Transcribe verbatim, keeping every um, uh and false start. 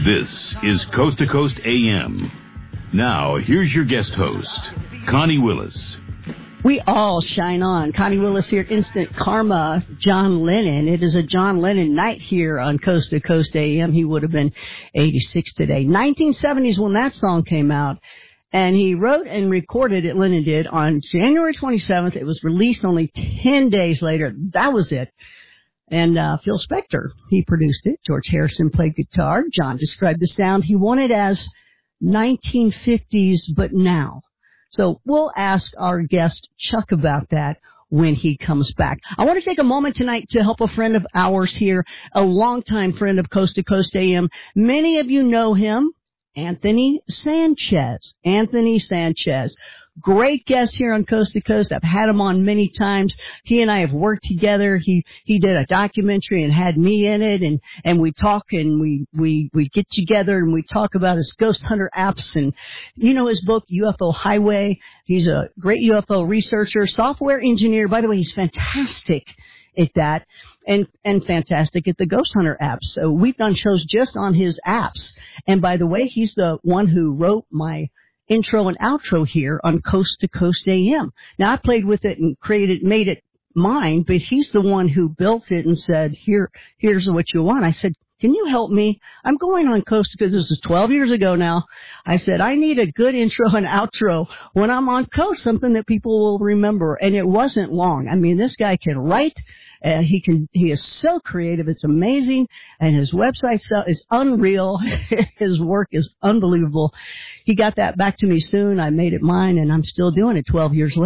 This is Coast to Coast A M. Now, here's your guest host, Connie Willis. We all shine on. Connie Willis here, Instant Karma, John Lennon. It is a John Lennon night here on Coast to Coast A M. He would have been eighty-six today. nineteen seventies when that song came out. And he wrote and recorded it, Lennon did, on January twenty-seventh. It was released only ten days later. That was it. And uh, Phil Spector, he produced it. George Harrison played guitar. John described the sound he wanted as nineteen fifties, but now. So we'll ask our guest, Chuck, about that when he comes back. I want to take a moment tonight to help a friend of ours here, a longtime friend of Coast to Coast A M. Many of you know him, Anthony Sanchez. Anthony Sanchez. Great guest here on Coast to Coast. I've had him on many times. He and I have worked together. He, he did a documentary and had me in it, and, and we talk and we, we, we get together and we talk about his ghost hunter apps and, you know, his book, U F O Highway. He's a great U F O researcher, software engineer. By the way, he's fantastic at that and, and fantastic at the ghost hunter apps. So we've done shows just on his apps. And by the way, he's the one who wrote my intro and outro here on Coast to Coast A M. Now, I played with it and created, made it mine, but he's the one who built it and said, here, here's what you want. I said, can you help me? I'm going on Coast to Coast. This is twelve years ago now. I said, I need a good intro and outro when I'm on Coast, something that people will remember. And it wasn't long. I mean, this guy can write. Uh, he can, he is so creative. It's amazing. And his website is unreal. His work is unbelievable. He got that back to me soon. I made it mine and I'm still doing it twelve years later.